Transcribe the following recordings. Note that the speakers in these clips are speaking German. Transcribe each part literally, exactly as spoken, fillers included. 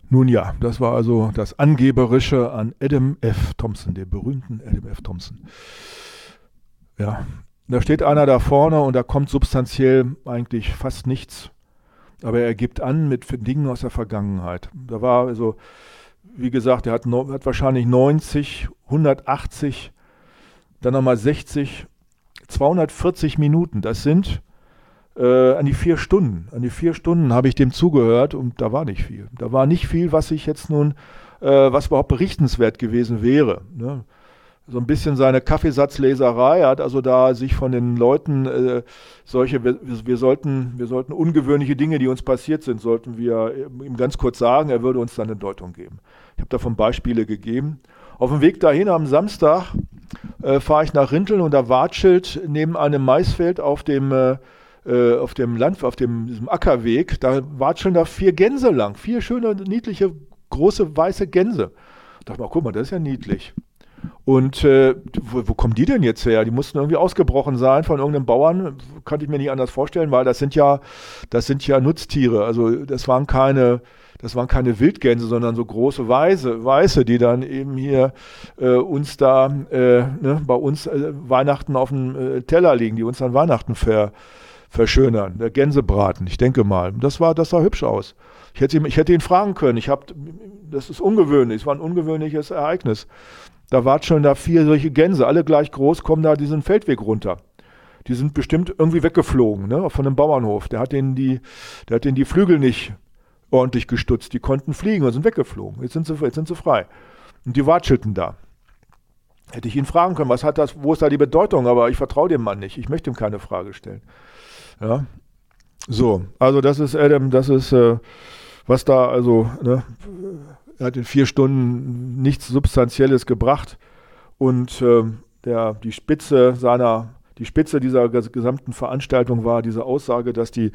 Nun ja, das war also das Angeberische an Adam F. Thompson, dem berühmten Adam F. Thompson. Ja, da steht einer da vorne und da kommt substanziell eigentlich fast nichts. Aber er gibt an mit Dingen aus der Vergangenheit. Da war also, wie gesagt, er hat, no, hat wahrscheinlich neunzig, hundertachtzig, dann nochmal sechzig, zweihundertvierzig Minuten. Das sind äh, an die vier Stunden. An die vier Stunden habe ich dem zugehört und da war nicht viel. Da war nicht viel, was ich jetzt nun, äh, was überhaupt berichtenswert gewesen wäre. Ne? So ein bisschen seine Kaffeesatzleserei. Er hat also da sich von den Leuten äh, solche, wir, wir, sollten, wir sollten ungewöhnliche Dinge, die uns passiert sind, sollten wir ihm ganz kurz sagen, er würde uns dann eine Deutung geben. Ich habe davon Beispiele gegeben. Auf dem Weg dahin am Samstag äh, fahre ich nach Rinteln und da watschelt neben einem Maisfeld auf dem, äh, auf dem Land, auf dem, diesem Ackerweg, da watscheln da vier Gänse lang. Vier schöne, niedliche, große, weiße Gänse. Ich dachte mal, guck mal, das ist ja niedlich. Und äh, wo, wo kommen die denn jetzt her? Die mussten irgendwie ausgebrochen sein von irgendeinem Bauern. Kann ich mir nicht anders vorstellen, weil das sind ja, das sind ja Nutztiere. Also das waren keine, das waren keine Wildgänse, sondern so große Weiße, Weiße, die dann eben hier äh, uns da, äh, ne, bei uns äh, Weihnachten auf dem äh, Teller liegen, die uns dann Weihnachten ver, verschönern. Der Gänsebraten, ich denke mal. Das war, das sah hübsch aus. Ich hätte, ich hätte ihn fragen können. Ich hab, das ist ungewöhnlich. Es war ein ungewöhnliches Ereignis. Da watscheln da vier solche Gänse, alle gleich groß, kommen da diesen Feldweg runter. Die sind bestimmt irgendwie weggeflogen, ne, von einem Bauernhof. Der hat denen die, der hat denen die Flügel nicht ordentlich gestutzt. Die konnten fliegen und sind weggeflogen. Jetzt sind sie, jetzt sind sie frei. Und die watschelten da. Hätte ich ihn fragen können, was hat das, wo ist da die Bedeutung? Aber ich vertraue dem Mann nicht. Ich möchte ihm keine Frage stellen. Ja. So, also das ist Adam, das ist, äh, was da also, ne, er hat in vier Stunden nichts Substanzielles gebracht und äh, der, die Spitze seiner, die Spitze dieser gesamten Veranstaltung war diese Aussage, dass die,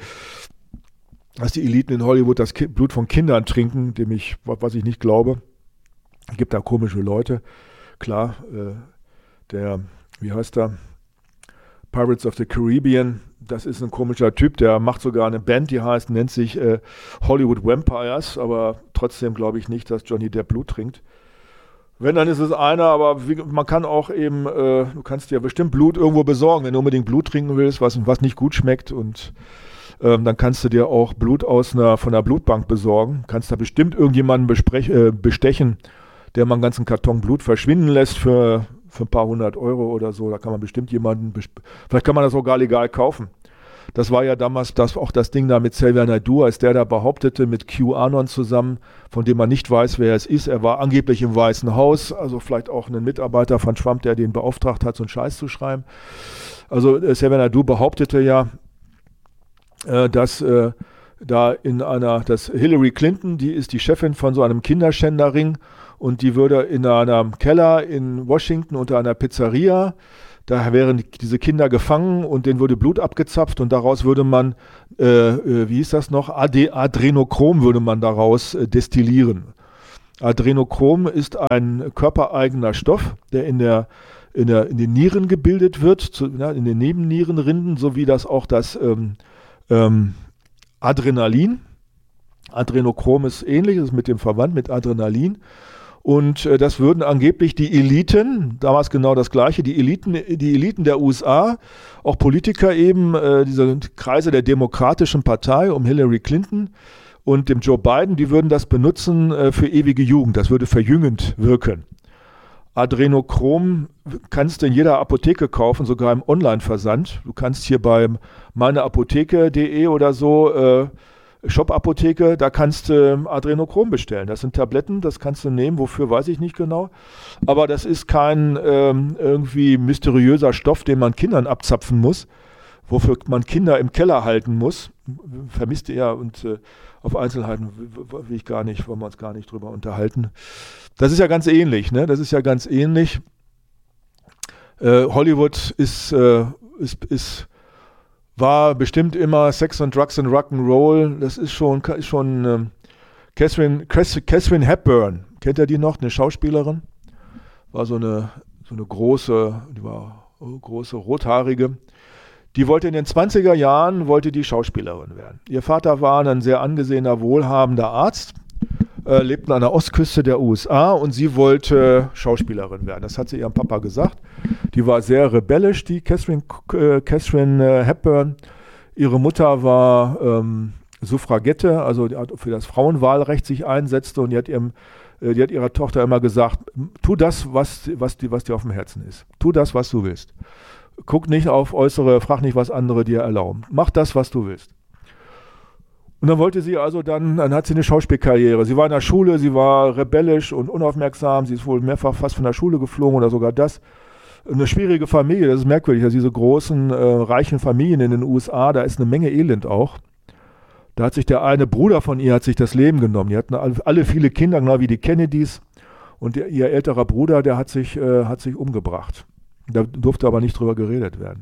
dass die Eliten in Hollywood das Ki- Blut von Kindern trinken, dem ich, was ich nicht glaube. Es gibt da komische Leute. Klar, äh, der, wie heißt der? Pirates of the Caribbean, das ist ein komischer Typ, der macht sogar eine Band, die heißt, nennt sich äh, Hollywood Vampires, aber trotzdem glaube ich nicht, dass Johnny Depp Blut trinkt. Wenn, dann ist es einer, aber wie, man kann auch eben, äh, du kannst dir bestimmt Blut irgendwo besorgen, wenn du unbedingt Blut trinken willst, was, was nicht gut schmeckt und ähm, dann kannst du dir auch Blut aus einer, von einer Blutbank besorgen, kannst da bestimmt irgendjemanden besprech, äh, bestechen, der mal einen ganzen Karton Blut verschwinden lässt für für ein paar hundert Euro oder so, da kann man bestimmt jemanden, besp- vielleicht kann man das sogar legal kaufen. Das war ja damals das, auch das Ding da mit Xavier Naidoo, als der da behauptete, mit QAnon zusammen, von dem man nicht weiß, wer es ist. Er war angeblich im Weißen Haus, also vielleicht auch ein Mitarbeiter von Trump, der den beauftragt hat, so einen Scheiß zu schreiben. Also äh, Xavier Naidoo behauptete ja, äh, dass äh, da in einer, dass Hillary Clinton, die ist die Chefin von so einem Kinderschänderring, und die würde in einem Keller in Washington unter einer Pizzeria, da wären diese Kinder gefangen und denen würde Blut abgezapft und daraus würde man, äh, äh, wie hieß das noch, Ad- Adrenochrom würde man daraus äh, destillieren. Adrenochrom ist ein körpereigener Stoff, der in, der, in, der, in den Nieren gebildet wird, zu, na, in den Nebennierenrinden, sowie das auch das ähm, ähm, Adrenalin. Adrenochrom ist ähnlich, ist mit dem verwandt, mit Adrenalin. Und äh, das würden angeblich die Eliten, damals genau das Gleiche, die Eliten, die Eliten der U S A, auch Politiker eben, äh, diese Kreise der Demokratischen Partei um Hillary Clinton und dem Joe Biden, die würden das benutzen äh, für ewige Jugend. Das würde verjüngend wirken. Adrenochrom kannst du in jeder Apotheke kaufen, sogar im Online-Versand. Du kannst hier bei meineapotheke punkt de oder so äh, Shop-Apotheke, da kannst du äh, Adrenochrom bestellen. Das sind Tabletten, das kannst du nehmen, wofür weiß ich nicht genau. Aber das ist kein ähm, irgendwie mysteriöser Stoff, den man Kindern abzapfen muss, wofür man Kinder im Keller halten muss. Vermisst ihr ja und äh, auf Einzelheiten will ich gar nicht, wollen wir uns gar nicht drüber unterhalten. Das ist ja ganz ähnlich, ne? Das ist ja ganz ähnlich. Äh, Hollywood ist, äh, ist, ist war bestimmt immer Sex and Drugs and Rock'n'Roll. Das ist schon, ist schon ähm, Catherine, Catherine Hepburn. Kennt ihr die noch? Eine Schauspielerin. War so eine, so eine große, die war große rothaarige. Die wollte in den zwanziger Jahren wollte die Schauspielerin werden. Ihr Vater war ein sehr angesehener, wohlhabender Arzt. äh, lebten an der Ostküste der U S A und sie wollte Schauspielerin werden. Das hat sie ihrem Papa gesagt. Die war sehr rebellisch, die Catherine, äh, Catherine äh, Hepburn. Ihre Mutter war ähm, Suffragette, also die hat für das Frauenwahlrecht sich einsetzte und die hat, ihrem, äh, die hat ihrer Tochter immer gesagt, tu das, was, was, die, was dir auf dem Herzen ist. Tu das, was du willst. Guck nicht auf äußere, frag nicht, was andere dir erlauben. Mach das, was du willst. Und dann wollte sie also dann, dann hat sie eine Schauspielkarriere. Sie war in der Schule, sie war rebellisch und unaufmerksam. Sie ist wohl mehrfach fast von der Schule geflogen oder sogar das. Eine schwierige Familie, das ist merkwürdig. Also diese großen, äh, reichen Familien in den U S A, da ist eine Menge Elend auch. Da hat sich der eine Bruder von ihr hat sich das Leben genommen. Die hatten alle viele Kinder, genau wie die Kennedys. Und der, ihr älterer Bruder, der hat sich, äh, hat sich umgebracht. Da durfte aber nicht drüber geredet werden.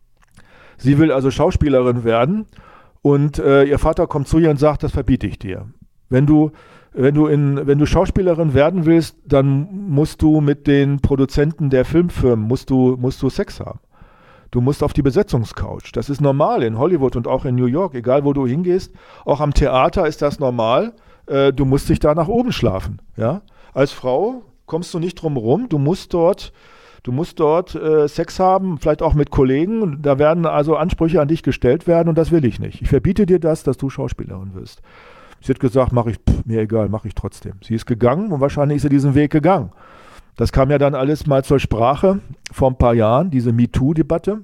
Sie will also Schauspielerin werden und äh, ihr Vater kommt zu ihr und sagt, das verbiete ich dir. Wenn du, wenn du, in, wenn du Schauspielerin werden willst, dann musst du mit den Produzenten der Filmfirmen, musst du, musst du Sex haben. Du musst auf die Besetzungscouch. Das ist normal in Hollywood und auch in New York, egal wo du hingehst. Auch am Theater ist das normal. Äh, du musst dich da nach oben schlafen. Ja? Als Frau kommst du nicht drum rum, du musst dort Du musst dort äh, Sex haben, vielleicht auch mit Kollegen. Da werden also Ansprüche an dich gestellt werden und das will ich nicht. Ich verbiete dir das, dass du Schauspielerin wirst. Sie hat gesagt, mach ich, pff, mir egal, mache ich trotzdem. Sie ist gegangen und wahrscheinlich ist sie diesen Weg gegangen. Das kam ja dann alles mal zur Sprache vor ein paar Jahren, diese MeToo-Debatte.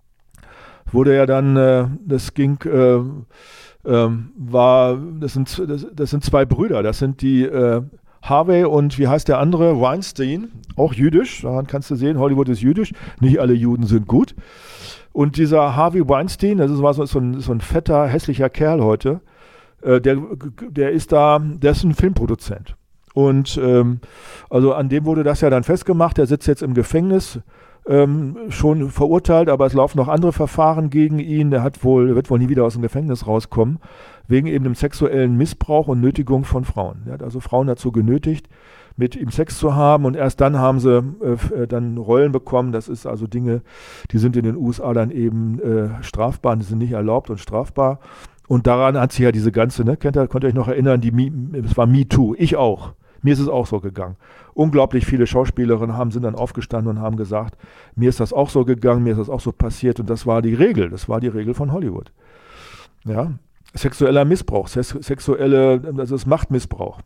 Wurde ja dann, äh, das ging, äh, äh, war, das sind, das, das sind zwei Brüder, das sind die äh, Harvey und wie heißt der andere? Weinstein, auch jüdisch, daran kannst du sehen, Hollywood ist jüdisch, nicht alle Juden sind gut. Und dieser Harvey Weinstein, das ist, war so, so, ein, so ein fetter, hässlicher Kerl heute, äh, der, der ist da, der ist ein Filmproduzent. Und ähm, also an dem wurde das ja dann festgemacht, der sitzt jetzt im Gefängnis, ähm, schon verurteilt, aber es laufen noch andere Verfahren gegen ihn, der hat wohl, wird wohl nie wieder aus dem Gefängnis rauskommen, wegen eben dem sexuellen Missbrauch und Nötigung von Frauen. Er hat also Frauen dazu genötigt, mit ihm Sex zu haben und erst dann haben sie äh, dann Rollen bekommen. Das ist also Dinge, die sind in den U S A dann eben äh, strafbar, die sind nicht erlaubt und strafbar. Und daran hat sich ja diese ganze, ne, kennt ihr, könnt ihr euch noch erinnern, die es war MeToo, ich auch. Mir ist es auch so gegangen. Unglaublich viele Schauspielerinnen haben, sind dann aufgestanden und haben gesagt, mir ist das auch so gegangen, mir ist das auch so passiert und das war die Regel, das war die Regel von Hollywood. Ja, sexueller Missbrauch, sex- sexuelle, also das Machtmissbrauch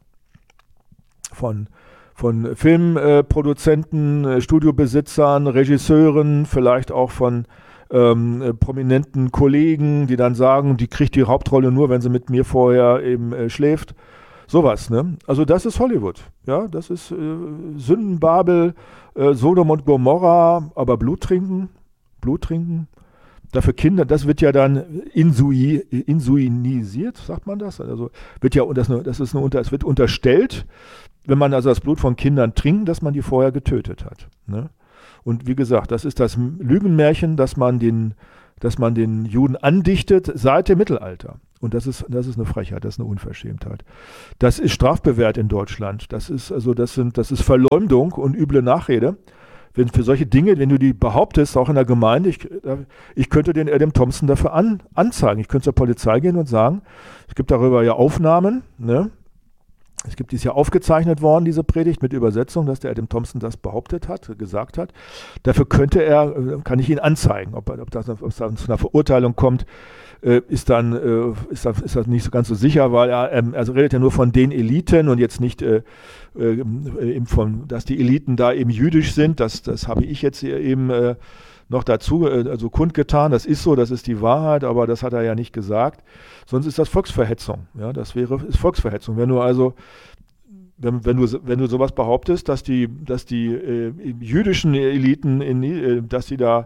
von, von Filmproduzenten, äh, Studiobesitzern, Regisseuren, vielleicht auch von ähm, äh, prominenten Kollegen, die dann sagen, die kriegt die Hauptrolle nur, wenn sie mit mir vorher eben äh, schläft. Sowas, ne? Also das ist Hollywood, ja, das ist äh, Sündenbabel, äh, Sodom und Gomorra, aber Blut trinken, Blut trinken, dafür Kinder, das wird ja dann insui, insuinisiert, sagt man das? Also wird ja, das, das ist eine, es wird unterstellt, wenn man also das Blut von Kindern trinkt, dass man die vorher getötet hat, ne? Und wie gesagt, das ist das Lügenmärchen, dass man den, dass man den Juden andichtet seit dem Mittelalter. Und das ist, das ist eine Frechheit, das ist eine Unverschämtheit. Das ist strafbewehrt in Deutschland. Das ist, also das sind, das ist Verleumdung und üble Nachrede. Wenn für solche Dinge, wenn du die behauptest, auch in der Gemeinde, ich, ich könnte den Adam Thompson dafür an, anzeigen. Ich könnte zur Polizei gehen und sagen, es gibt darüber ja Aufnahmen, ne? Es gibt, die ist ja aufgezeichnet worden, diese Predigt mit Übersetzung, dass der Adam Thompson das behauptet hat, gesagt hat. Dafür könnte er, kann ich ihn anzeigen. Ob, ob das ob es dann zu einer Verurteilung kommt, äh, ist dann äh, ist das, ist das nicht so ganz so sicher, weil er ähm, also redet ja nur von den Eliten und jetzt nicht äh, äh, eben von, dass die Eliten da eben jüdisch sind. Das, das habe ich jetzt hier eben äh, noch dazu, äh, also kundgetan. Das ist so, das ist die Wahrheit, aber das hat er ja nicht gesagt. Sonst ist das Volksverhetzung. Ja, das wäre ist Volksverhetzung. Wenn du also Wenn, wenn, du, wenn du sowas behauptest, dass die, dass die äh, jüdischen Eliten, in, äh, dass die da,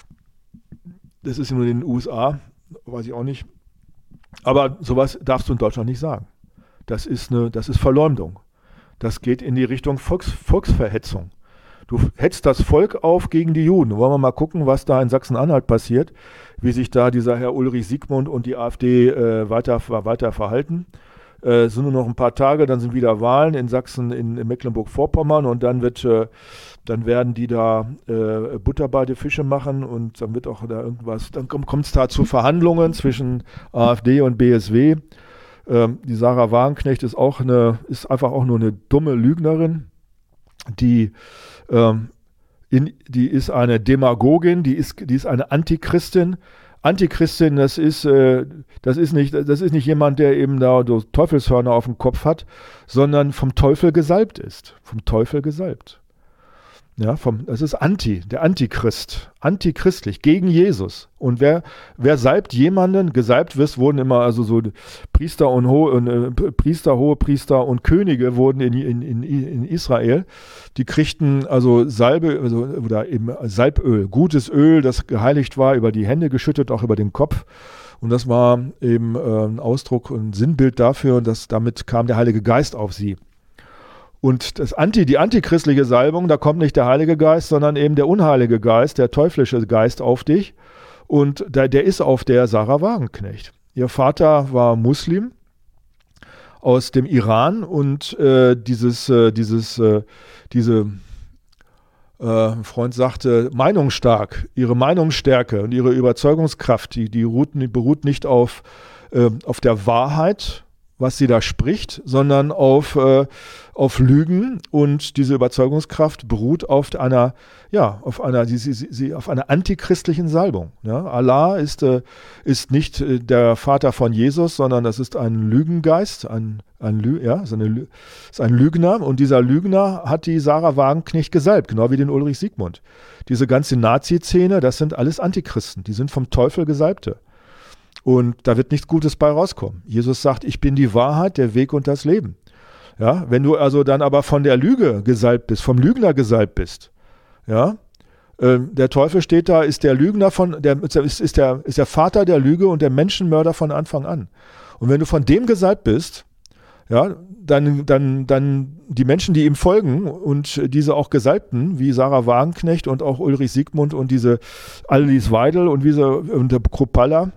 das ist nur in den U S A, weiß ich auch nicht, aber sowas darfst du in Deutschland nicht sagen. Das ist, eine, das ist Verleumdung. Das geht in die Richtung Volks, Volksverhetzung. Du hetzt das Volk auf gegen die Juden. Wollen wir mal gucken, was da in Sachsen-Anhalt passiert, wie sich da dieser Herr Ulrich Siegmund und die AfD äh, weiter, weiter verhalten. Es äh, sind nur noch ein paar Tage, dann sind wieder Wahlen in Sachsen, in, in Mecklenburg-Vorpommern und dann wird, äh, dann werden die da äh, Butter bei die Fische machen und dann wird auch da irgendwas, dann kommt es da zu Verhandlungen zwischen AfD und B S W. Ähm, die Sarah Wagenknecht ist auch eine, ist einfach auch nur eine dumme Lügnerin, die, ähm, in, die ist eine Demagogin, die ist, die ist eine Antichristin. Antichristin, das ist, äh, das ist nicht, das ist nicht jemand, der eben da so Teufelshörner auf dem Kopf hat, sondern vom Teufel gesalbt ist. Vom Teufel gesalbt. Ja, vom, das ist Anti, der Antichrist, antichristlich, gegen Jesus. Und wer, wer salbt jemanden, gesalbt wirst, wurden immer also so Priester und, Ho, und äh, Priester, Hohepriester und Könige wurden in, in, in, in Israel, die kriegten also Salbe also, oder eben Salböl, gutes Öl, das geheiligt war, über die Hände geschüttet, auch über den Kopf. Und das war eben äh, ein Ausdruck und ein Sinnbild dafür, dass damit kam der Heilige Geist auf sie. Und das Anti, die antichristliche Salbung, da kommt nicht der Heilige Geist, sondern eben der unheilige Geist, der teuflische Geist auf dich. Und der, der ist auf der Sarah Wagenknecht. Ihr Vater war Muslim aus dem Iran und äh, dieses, äh, dieses, äh, diese, äh, ein Freund sagte, meinungsstark, ihre Meinungsstärke und ihre Überzeugungskraft, die, die, ruht, die beruht nicht auf, äh, auf der Wahrheit, was sie da spricht, sondern auf, äh, auf Lügen, und diese Überzeugungskraft beruht auf einer, ja, auf einer, sie, sie, sie, auf einer antichristlichen Salbung. Ja? Allah ist, äh, ist nicht äh, der Vater von Jesus, sondern das ist ein Lügengeist, ein, ein, Lü ja, ist, eine, ist ein Lügner, und dieser Lügner hat die Sarah Wagenknecht gesalbt, genau wie den Ulrich Siegmund. Diese ganze Nazi-Szene, das sind alles Antichristen, die sind vom Teufel Gesalbte. Und da wird nichts Gutes bei rauskommen. Jesus sagt, ich bin die Wahrheit, der Weg und das Leben. Ja, wenn du also dann aber von der Lüge gesalbt bist, vom Lügner gesalbt bist, ja, äh, der Teufel steht da, ist der Lügner von, der, ist, ist, der, ist der Vater der Lüge und der Menschenmörder von Anfang an. Und wenn du von dem gesalbt bist, ja, dann, dann, dann die Menschen, die ihm folgen und diese auch Gesalbten, wie Sarah Wagenknecht und auch Ulrich Siegmund und diese Alice Weidel und, diese, und der Kruppalla,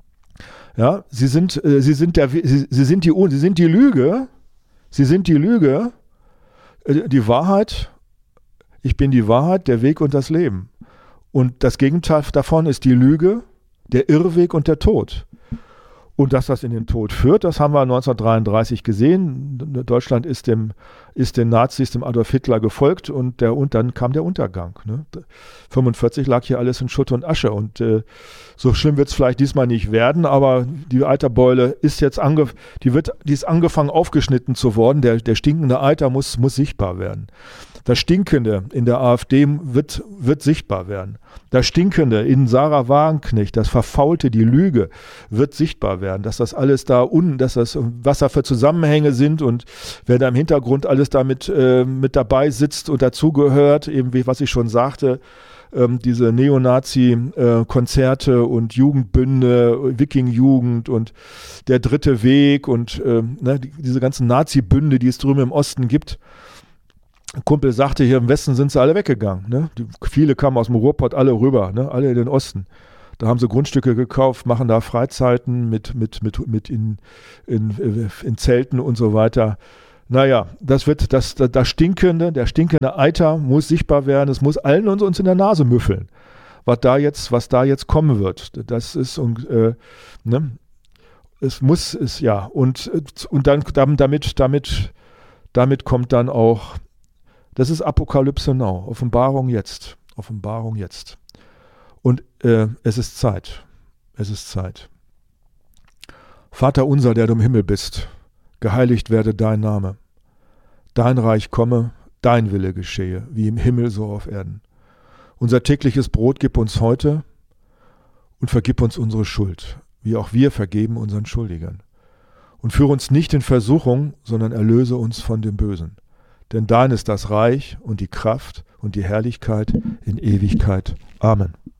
ja, sie sind, äh, sie sind der, sie, sie sind die, sie sind die Lüge, sie sind die Lüge, äh, die Wahrheit, ich bin die Wahrheit, der Weg und das Leben. Und das Gegenteil davon ist die Lüge, der Irrweg und der Tod. Und dass das in den Tod führt, das haben wir neunzehnhundertdreiunddreißig gesehen. Deutschland ist dem, ist den Nazis, dem Adolf Hitler gefolgt, und, der, und dann kam der Untergang. Ne? fünfundvierzig lag hier alles in Schutt und Asche, und äh, so schlimm wird es vielleicht diesmal nicht werden, aber die Eiterbeule ist jetzt ange, die wird, die ist angefangen aufgeschnitten zu worden. Der, der stinkende Eiter muss, muss sichtbar werden. Das Stinkende in der AfD wird, wird sichtbar werden. Das Stinkende in Sarah Wagenknecht, das Verfaulte, die Lüge, wird sichtbar werden. Dass das alles da unten, dass das, was da für Zusammenhänge sind und wer da im Hintergrund alles damit äh, mit dabei sitzt und dazugehört, eben wie was ich schon sagte, ähm, diese Neonazi-Konzerte äh, und Jugendbünde, Wiking-Jugend und der dritte Weg und äh, ne, die, diese ganzen Nazi-Bünde, die es drüben im Osten gibt. Ein Kumpel sagte, hier im Westen sind sie alle weggegangen. Ne? Die, viele kamen aus dem Ruhrpott alle rüber, ne? Alle in den Osten. Da haben sie Grundstücke gekauft, machen da Freizeiten mit, mit, mit, mit in, in, in Zelten und so weiter. Naja, das wird, das, das, das Stinkende, der stinkende Eiter muss sichtbar werden. Es muss allen uns, uns in der Nase müffeln, was da jetzt, was da jetzt kommen wird. Das ist, und, äh, ne? Es muss, es, ja, und, und dann, damit, damit, damit kommt dann auch, das ist Apokalypse Now, Offenbarung jetzt, Offenbarung jetzt. Und äh, es ist Zeit, es ist Zeit. Vater unser, der du im Himmel bist, geheiligt werde dein Name. Dein Reich komme, dein Wille geschehe, wie im Himmel so auf Erden. Unser tägliches Brot gib uns heute und vergib uns unsere Schuld, wie auch wir vergeben unseren Schuldigern. Und führe uns nicht in Versuchung, sondern erlöse uns von dem Bösen. Denn dein ist das Reich und die Kraft und die Herrlichkeit in Ewigkeit. Amen.